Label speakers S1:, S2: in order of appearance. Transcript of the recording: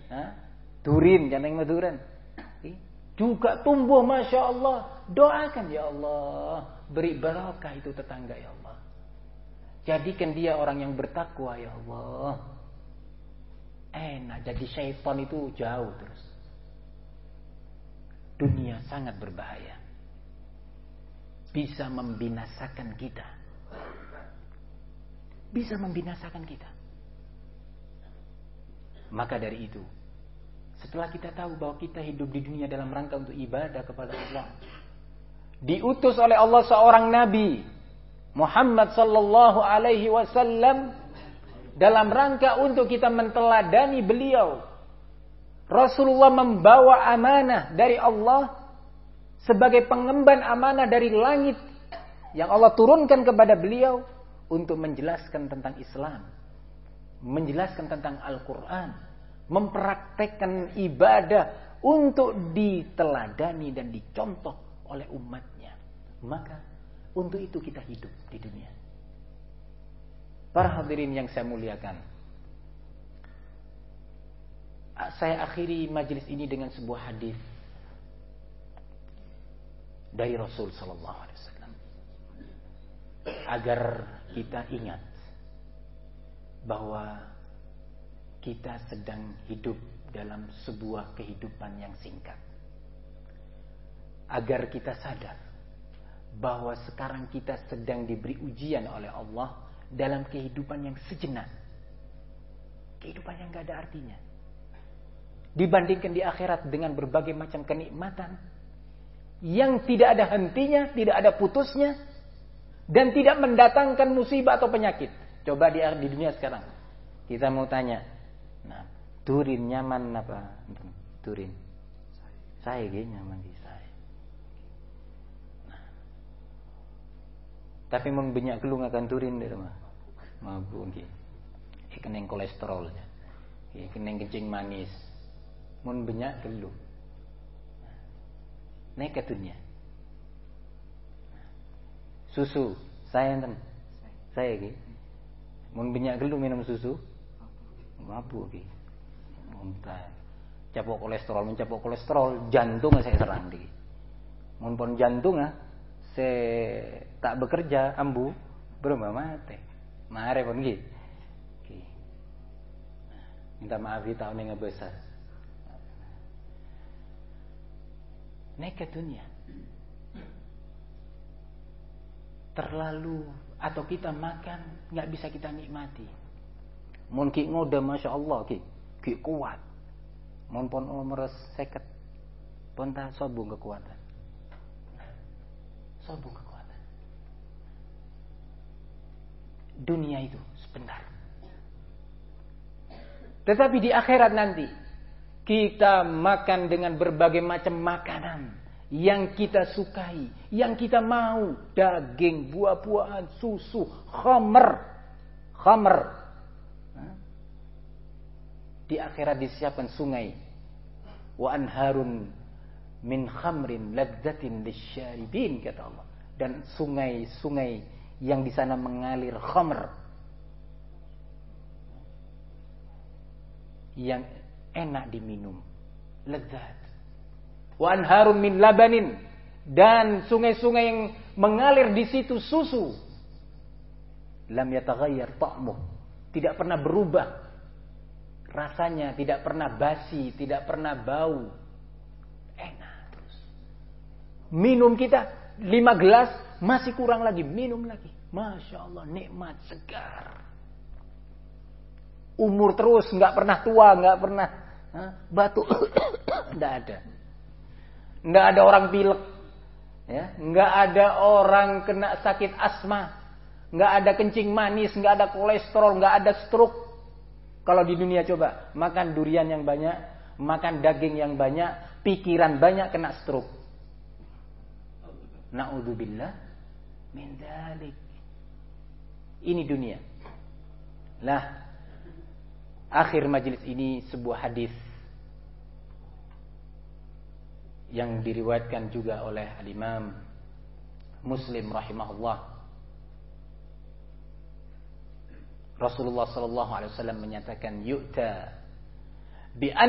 S1: Durin, jangan maduran. Juga tumbuh, Masya Allah. Doakan, ya Allah, beri barakah itu tetangga, ya Allah. Jadikan dia orang yang bertakwa, ya Allah. Enak, jadi syaitan itu jauh terus. Dunia sangat berbahaya. Bisa membinasakan kita. Bisa membinasakan kita. Maka dari itu, setelah kita tahu bahwa kita hidup di dunia dalam rangka untuk ibadah kepada Allah, diutus oleh Allah seorang Nabi Muhammad sallallahu alaihi wasallam dalam rangka untuk kita menteladani beliau. Rasulullah membawa amanah dari Allah sebagai pengemban amanah dari langit yang Allah turunkan kepada beliau untuk menjelaskan tentang Islam, menjelaskan tentang Al-Quran, mempraktekkan ibadah untuk diteladani dan dicontoh oleh umatnya. Maka untuk itu kita hidup di dunia. Para hadirin yang saya muliakan, saya akhiri majelis ini dengan sebuah hadis dari Rasul sallallahu alaihi wasallam agar kita ingat bahwa kita sedang hidup dalam sebuah kehidupan yang singkat. Agar kita sadar bahwa sekarang kita sedang diberi ujian oleh Allah dalam kehidupan yang sejenak. Kehidupan yang gak ada artinya. Dibandingkan di akhirat dengan berbagai macam kenikmatan yang tidak ada hentinya, tidak ada putusnya, dan tidak mendatangkan musibah atau penyakit. Coba di dunia sekarang kita mau tanya, nah, Turin nyaman apa? Turin, saya nyaman di saya. Nah, tapi mau banyak kelung akan Turin di rumah, mampu gitu. Keneng kolesterol, keneng kencing manis. Mun banyak gelu. Nekat dunia. Susu, saya enten. Saya ki. Mun banyak gelu minum susu. Mabuk ki. Muntah. Capok kolesterol, jantung saya serang di. Mun pon jantung saya tak bekerja ambu, berapa mati. Mare pon ki. Minta maaf di tahun yang besar. Nekat dunia. Terlalu atau kita makan nggak bisa kita nikmati. Mun ki ngode Masya Allah ki kuat. Mun pon meres seket pon ta sobung kekuatan. Sobung kekuatan. Dunia itu sebentar. Tetapi di akhirat nanti kita makan dengan berbagai macam makanan yang kita sukai, yang kita mau, daging, buah-buahan, susu, khamr. Di akhirat disiapkan sungai, wa anharun min khamrin ladzatin lisyaribin, kata Allah. Dan sungai-sungai yang di sana mengalir khamr, yang enak diminum, lezat. Wa anharun min labanin, dan sungai-sungai yang mengalir di situ susu. Lam yataghayyar ta'muh, tidak pernah berubah rasanya, tidak pernah basi, tidak pernah bau. Enak terus. Minum kita 5 gelas, masih kurang lagi, minum lagi. Masya Allah, nikmat, segar. Umur terus, nggak pernah tua, nggak pernah batuk, nggak ada. Nggak ada orang pilek, ya, nggak ada orang kena sakit asma, nggak ada kencing manis, nggak ada kolesterol, nggak ada stroke. Kalau di dunia coba makan durian yang banyak, makan daging yang banyak, pikiran banyak, kena stroke. Na'udzubillah min dzalik. Ini dunia. Lah, akhir majelis ini sebuah hadis yang diriwayatkan juga oleh Al-Imam Muslim rahimahullah. Rasulullah sallallahu alaihi wasallam menyatakan yu'ta bi